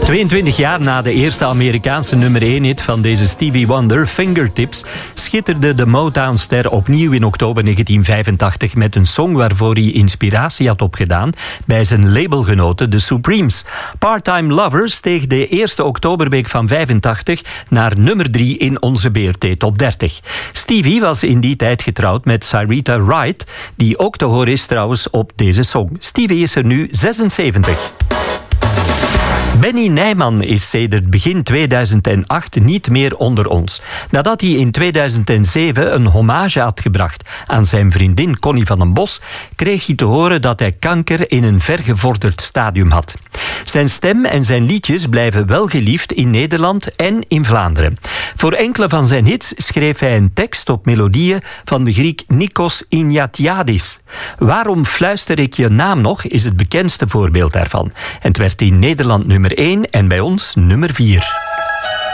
22 jaar na de eerste Amerikaanse nummer 1-hit van deze Stevie Wonder, Fingertips, schitterde de Motown-ster opnieuw in oktober 1985 met een song waarvoor hij inspiratie had opgedaan bij zijn labelgenoten, de Supremes. Part-Time Lover steeg de eerste oktoberweek van 85 naar nummer 3 in onze BRT Top 30. Stevie was in die tijd getrouwd met Syreeta Wright, die ook te horen is trouwens op deze song. Stevie is er nu 76. Benny Nijman is sedert begin 2008 niet meer onder ons. Nadat hij in 2007 een hommage had gebracht aan zijn vriendin Connie van den Bos, kreeg hij te horen dat hij kanker in een vergevorderd stadium had. Zijn stem en zijn liedjes blijven wel geliefd in Nederland en in Vlaanderen. Voor enkele van zijn hits schreef hij een tekst op melodieën van de Griek Nikos Ignatiadis. Waarom fluister ik je naam nog is het bekendste voorbeeld daarvan. En het werd in Nederland nummer 1 en bij ons nummer 4.